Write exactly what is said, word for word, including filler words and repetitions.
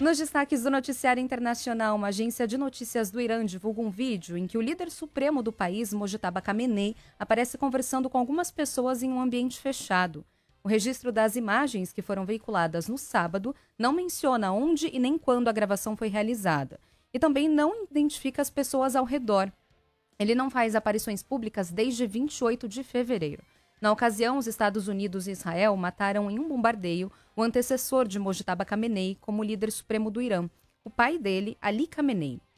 Nos destaques do noticiário internacional, uma agência de notícias do Irã divulga um vídeo em que o líder supremo do país, Mojtaba Khamenei, aparece conversando com algumas pessoas em um ambiente fechado. O registro das imagens que foram veiculadas no sábado não menciona onde e nem quando a gravação foi realizada. E também não identifica as pessoas ao redor. Ele não faz aparições públicas desde vinte e oito de fevereiro. Na ocasião, os Estados Unidos e Israel mataram em um bombardeio o antecessor de Mojtaba Khamenei como líder supremo do Irã, o pai dele, Ali Khamenei.